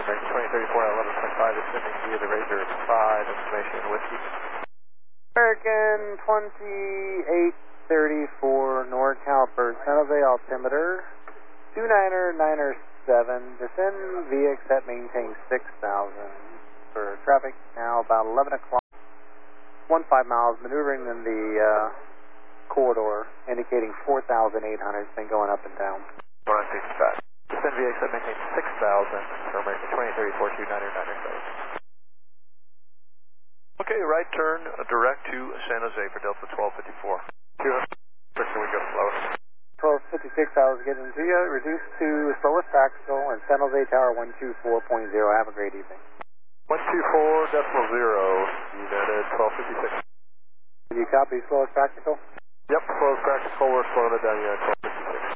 American 2034 at 11.5, descending via the Razor 5, information Whiskey. American 2834, NorCal for San Jose altimeter, 299er7, descend via accept, maintain 6,000 for traffic, now about 11 o'clock, 15 miles, maneuvering in the corridor, indicating 4,800, it's been going up and down. 165. Descend via accept, maintain 6,000 for American 2034, 299er7. Okay, right turn, direct to San Jose for Delta 1254. Can we go slower? 1256, I was getting to you. Reduced to slowest practical and San Jose Tower 124.0. Have a great evening. 124.0, United 1256. Can you copy slowest practical? Yep, slowest practical, we're slowing it down, United 1256.